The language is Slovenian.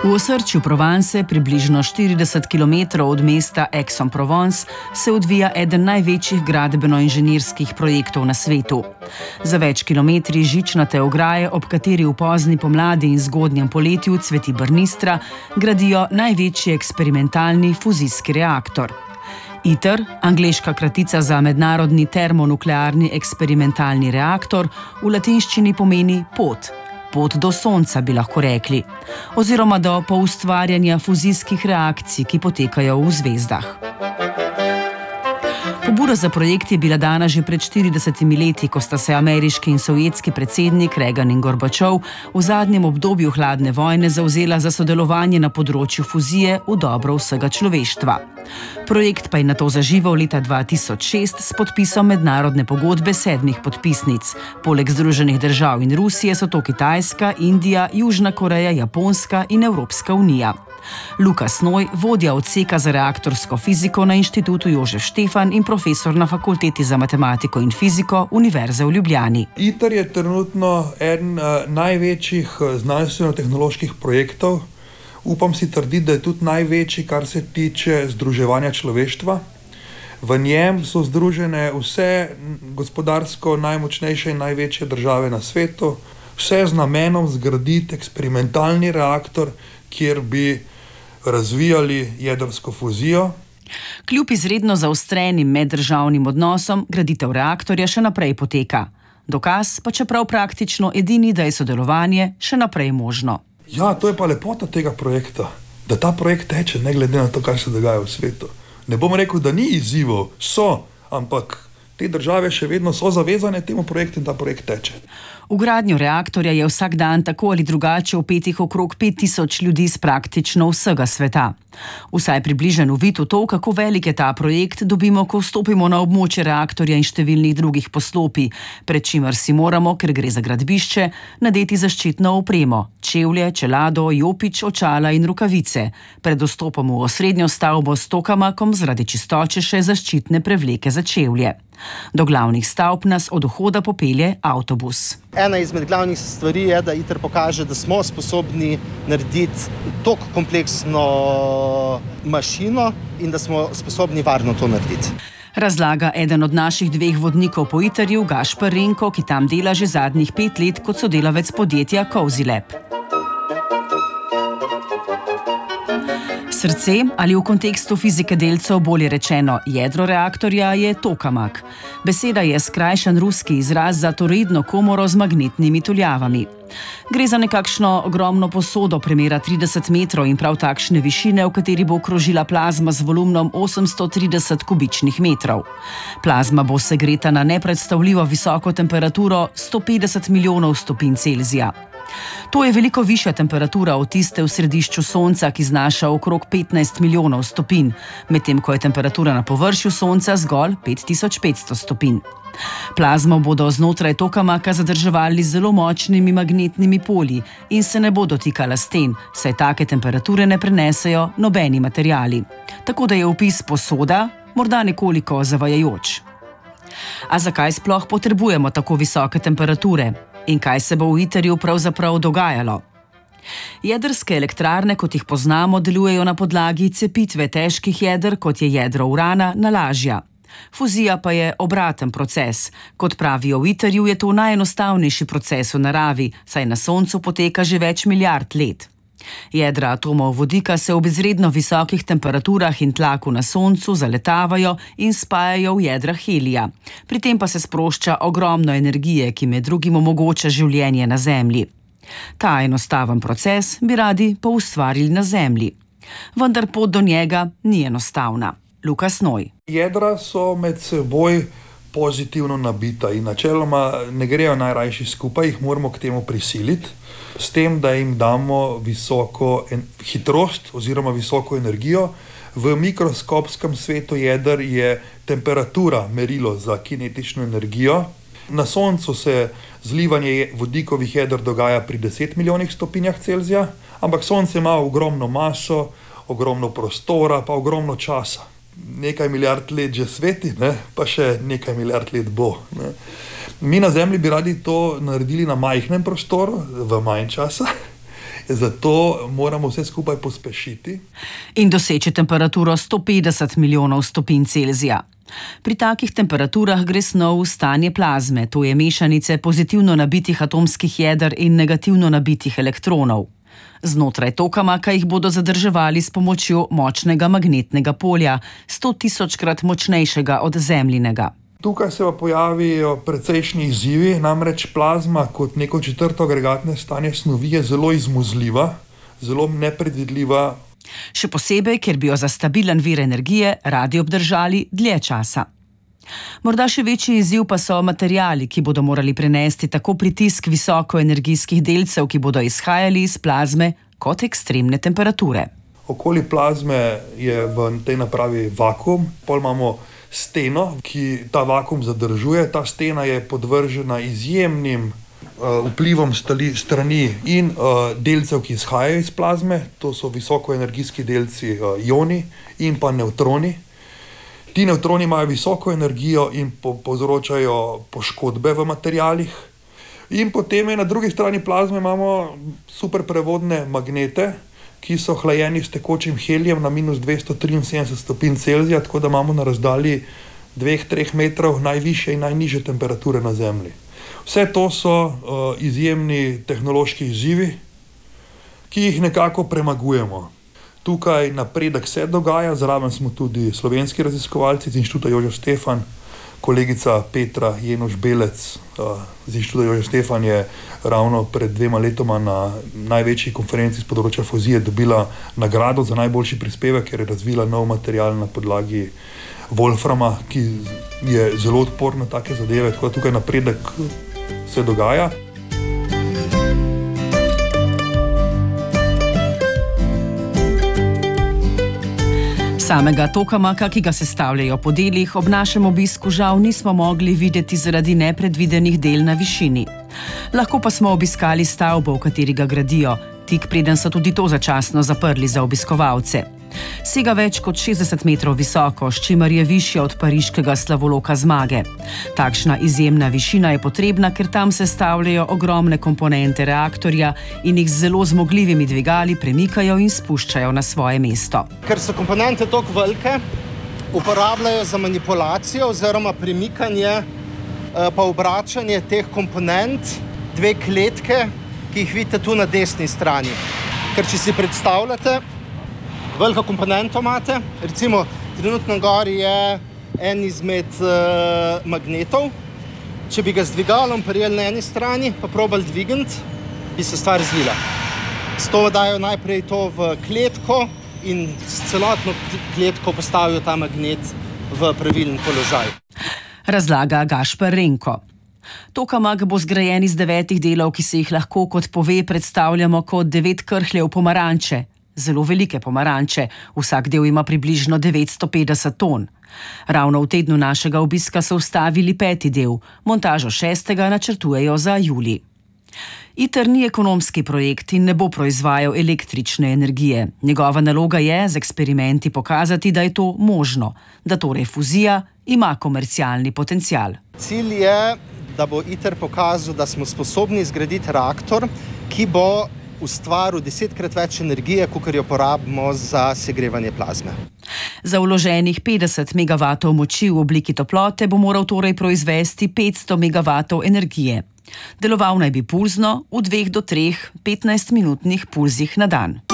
V osrčju Provence, približno 40 km od mesta Aix-en-Provence, se odvija eden največjih gradbeno-inženirskih projektov na svetu. Za več kilometri žičnate ograje, ob kateri v pozni pomladi in zgodnjem poletju cveti brnistra, gradijo največji eksperimentalni fuzijski reaktor. ITER, angleška kratica za mednarodni termonuklearni eksperimentalni reaktor, v latinščini pomeni pot. Pot do sonca, bi lahko rekli, oziroma do poustvarjanja fuzijskih reakcij, ki potekajo v zvezdah. Pobuda za projekt je bila dana že pred 40 leti, ko sta se ameriški in sovjetski predsednik Reagan in Gorbačov v zadnjem obdobju hladne vojne zavzela za sodelovanje na področju fuzije v dobro vsega človeštva. Projekt pa je nato zaživel leta 2006 s podpisom mednarodne pogodbe 7 podpisnic. Poleg Združenih držav in Rusije so to Kitajska, Indija, Južna Koreja, Japonska in Evropska unija. Luka Snoj, vodja odseka za reaktorsko fiziko na Inštitutu Jožef Štefan in profesor na Fakulteti za matematiko in fiziko Univerze v Ljubljani. ITER je trenutno eden največjih znanstveno-tehnoloških projektov. Upam si trditi, da je tudi največji, kar se tiče združevanja človeštva. V njem so združene vse gospodarsko najmočnejše in največje države na svetu, vse z namenom zgraditi eksperimentalni reaktor, kjer bi razvijali jedrsko fuzijo. Kljub izredno zaostrenim meddržavnim odnosom, graditev reaktorja še naprej poteka. Dokaz pa čeprav praktično edini, da je sodelovanje še naprej možno. Ja, to je pa lepota tega projekta, da ta projekt teče, ne glede na to, kaj se dogaja v svetu. Ne bom rekel, da ni izzivov, so, ampak te države še vedno so zavezane temu projektu in ta projekt teče. V gradnjo reaktorja je vsak dan tako ali drugače vpetih okrog 5000 ljudi z praktično vsega sveta. Vsaj približen uvid v to, kako velik je ta projekt, dobimo, ko vstopimo na območje reaktorja in številnih drugih poslopij, pred čimer si moramo, ker gre za gradbišče, nadeti zaščitno opremo, čevlje, čelado, jopič, očala in rokavice. Pred vstopom v osrednjo stavbo s tokamakom zaradi čistoče še zaščitne prevleke za čevlje. Do glavnih stavb nas od vhoda popelje avtobus. Ena izmed glavnih stvari je, da ITER pokaže, da smo sposobni narediti tako kompleksno mašino in da smo sposobni varno to narediti. Razlaga eden od naših 2 vodnikov po ITER-ju, Gašper Renko, ki tam dela že zadnjih 5 let kot sodelavec podjetja CozyLab. Srce, ali v kontekstu fizike delcev bolje rečeno jedro reaktorja, je tokamak. Beseda je skrajšan ruski izraz za toroidno komoro z magnetnimi tuljavami. Gre za nekakšno ogromno posodo premera 30 metrov in prav takšne višine, v kateri bo krožila plazma z volumnom 830 kubičnih metrov. Plazma bo segreta na nepredstavljivo visoko temperaturo 150 milijonov stopinj Celzija. To je veliko višja temperatura od tiste v središču Sonca, ki znaša okrog 15 milijonov stopinj, medtem ko je temperatura na površju Sonca zgolj 5500 stopinj. Plazmo bodo znotraj tokamaka zadrževali z zelo močnimi magnetnimi polji in se ne bo dotikala sten, saj take temperature ne prenesejo nobeni materiali. Tako da je opis posoda morda nekoliko zavajajoč. A zakaj sploh potrebujemo tako visoke temperature? In kaj se bo v ITER-ju pravzaprav dogajalo? Jedrske elektrarne, kot jih poznamo, delujejo na podlagi cepitve težkih jeder, kot je jedro urana, na lažja. Fuzija pa je obraten proces. Kot pravijo v ITER-ju, je to najenostavnejši proces v naravi, saj na Soncu poteka že več milijard let. Jedra atomov vodika se ob izredno visokih temperaturah in tlaku na Soncu zaletavajo in spajajo v jedra helija. Pri tem pa se sprošča ogromno energije, ki med drugim omogoča življenje na Zemlji. Ta enostaven proces bi radi poustvarili na Zemlji. Vendar pot do njega ni enostavna. Luka Snoj. Jedra so med seboj pozitivno nabita in načeloma ne grejo najrajši skupaj, jih moramo k temu prisiliti, s tem, da jim damo visoko hitrost oziroma visoko energijo. V mikroskopskem svetu jeder je temperatura merilo za kinetično energijo. Na Soncu se zlivanje vodikovih jeder dogaja pri 10 milijonih stopinjah Celzija, ampak Sonce ima ogromno maso, ogromno prostora, pa ogromno časa. Nekaj milijard let že sveti, pa še nekaj milijard let bo. Mi na Zemlji bi radi to naredili na majhnem prostoru, v manj časa, Zato moramo vse skupaj pospešiti in doseči temperaturo 150 milijonov stopinj Celzija. Pri takih temperaturah gre snov v stanje plazme, to je mešanice pozitivno nabitih atomskih jeder in negativno nabitih elektronov. Znotraj tokamaka jih bodo zadrževali s pomočjo močnega magnetnega polja, 100 tisočkrat močnejšega od Zemljinega. Tukaj se pa pojavijo precejšnji izzivi, namreč plazma kot neko četrto agregatne stanje snovi je zelo izmuzljiva, zelo nepredvidljiva. Še posebej, ker bi jo za stabilen vir energije radi obdržali dlje časa. Morda še večji izziv pa so materiali, ki bodo morali prenesti tako pritisk visokoenergijskih delcev, ki bodo izhajali iz plazme, kot ekstremne temperature. Okoli plazme je v tej napravi vakuum, pol imamo steno, ki ta vakuum zadržuje. Ta stena je podvržena izjemnim vplivom strani in delcev, ki izhajajo iz plazme, to so visokoenergijski delci ioni in pa nevtroni. Ti nevtroni imajo visoko energijo in povzročajo poškodbe v materialih. In potem na drugi strani plazme imamo superprevodne magnete, ki so hlajeni s tekočim helijem na minus 273 stopinj Celzija, tako da imamo na razdalji 2-3 metrov najvišje in najnižje temperature na Zemlji. Vse to so izjemni tehnološki izzivi, ki jih nekako premagujemo. Tukaj napredek se dogaja, zraven smo tudi slovenski raziskovalci z Inštituta Jožef Stefan, kolegica Petra Jenoš-Belec z Inštituta Jožef Stefan je ravno pred 2 letoma na največji konferenci z področja fuzije dobila nagrado za najboljši prispevek, ker je razvila nov material na podlagi Wolframa, ki je zelo odpor na take zadeve, tako da tukaj napredek se dogaja. Samega tokamaka, ki ga sestavljajo po delih, ob našem obisku žal nismo mogli videti zaradi nepredvidenih del na višini. Lahko pa smo obiskali stavbo, v kateri ga gradijo, tik preden so tudi to začasno zaprli za obiskovalce. Sega več kot 60 metrov visoko, s čimer je višja od pariškega slavoloka Zmage. Takšna izjemna višina je potrebna, ker tam sestavljajo ogromne komponente reaktorja in jih z zelo zmogljivimi dvigali premikajo in spuščajo na svoje mesto. Ker so komponente toliko velike, uporabljajo za manipulacijo oziroma premikanje pa obračanje teh komponent 2 kletke, ki jih vidite tu na desni strani. Ker če si predstavljate, veliko komponento imate, recimo trenutno gori je en izmed magnetov. Če bi ga z dvigalom prijeli na eni strani, pa probali dvigniti, bi se stvar zvila. S to dajo najprej to v kletko in s celotno kletko postavijo ta magnet v pravilen položaj. Razlaga Gašper Renko. Tokamak bo zgrajen iz 9 delov, ki se jih lahko, kot pove, predstavljamo kot 9 krhljev pomaranče. Zelo velike pomaranče, vsak del ima približno 950 ton. Ravno v tednu našega obiska so vstavili 5. del, montažo 6. načrtujejo za julij. ITER ni ekonomski projekt in ne bo proizvajal električne energije. Njegova naloga je z eksperimenti pokazati, da je to možno, da torej fuzija ima komercialni potencial. Cilj je, da bo ITER pokazal, da smo sposobni zgraditi reaktor, ki bo ustvaril 10-krat več energije, kakor jo porabimo za segrevanje plazme. Za vloženih 50 MW moči v obliki toplote bo moral torej proizvesti 500 MW energije. Deloval naj bi pulzno v 2 do 3 15-minutnih pulzih na dan.